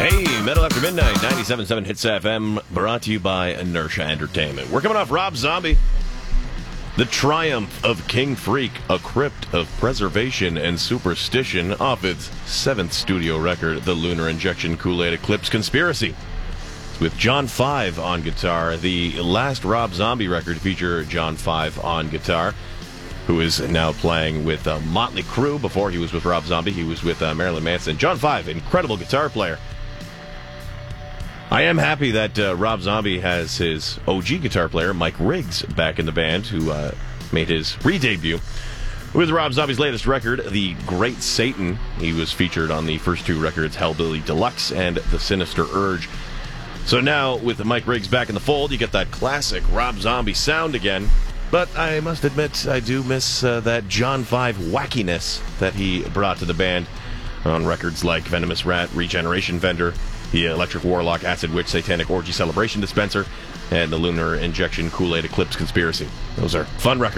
Hey, Metal After Midnight, 97.7 Hits FM, brought to you by Inertia Entertainment. We're coming off Rob Zombie. The Triumph of King Freak, a crypt of preservation and superstition, off its 7th studio record, The Lunar Injection Kool-Aid Eclipse Conspiracy. With John Five on guitar. The last Rob Zombie record featured John Five on guitar, who is now playing with Motley Crue. Before he was with Rob Zombie, he was with Marilyn Manson. John Five, incredible guitar player. I am happy that Rob Zombie has his OG guitar player, Mike Riggs, back in the band, who made his re-debut with Rob Zombie's latest record, The Great Satan. He was featured on the first two records, Hellbilly Deluxe and The Sinister Urge. So now, with Mike Riggs back in the fold, you get that classic Rob Zombie sound again. But I must admit, I do miss that John Five wackiness that he brought to the band on records like Venomous Rat, Regeneration Vendor, the Electric Warlock, Acid Witch, Satanic Orgy Celebration Dispenser, and the Lunar Injection Kool-Aid Eclipse Conspiracy. Those are fun records.